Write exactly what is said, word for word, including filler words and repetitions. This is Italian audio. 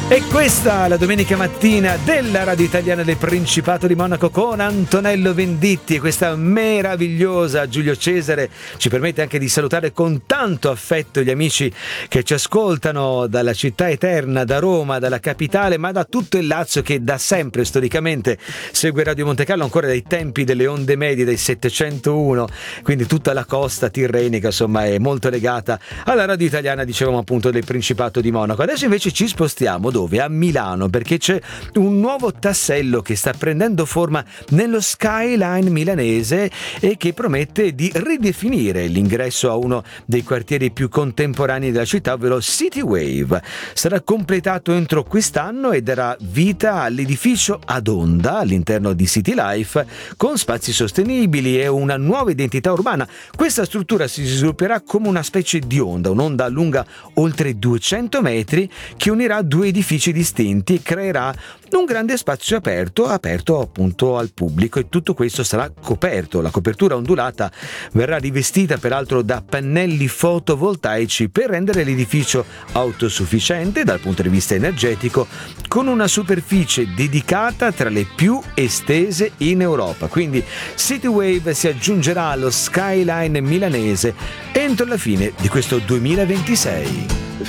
E questa la domenica mattina della Radio Italiana del Principato di Monaco con Antonello Venditti, e questa meravigliosa Giulio Cesare ci permette anche di salutare con tanto affetto gli amici che ci ascoltano dalla città eterna, da Roma, dalla capitale, ma da tutto il Lazio, che da sempre storicamente segue Radio Montecarlo, ancora dai tempi delle onde medie del settecentouno, quindi tutta la costa tirrenica insomma è molto legata alla Radio Italiana, dicevamo appunto, del Principato di Monaco. Adesso invece ci spostiamo dove? A Milano, perché c'è un nuovo tassello che sta prendendo forma nello skyline milanese e che promette di ridefinire l'ingresso a uno dei quartieri più contemporanei della città, ovvero City Wave. Sarà completato entro quest'anno e darà vita all'edificio ad onda all'interno di City Life, con spazi sostenibili e una nuova identità urbana. Questa struttura si svilupperà come una specie di onda, un'onda lunga oltre duecento metri che unirà due edifici distinti e creerà un grande spazio aperto, aperto appunto al pubblico, e tutto questo sarà coperto. La copertura ondulata verrà rivestita peraltro da pannelli fotovoltaici per rendere l'edificio autosufficiente dal punto di vista energetico, con una superficie dedicata tra le più estese in Europa. Quindi City Wave si aggiungerà allo skyline milanese entro la fine di questo duemilaventisei.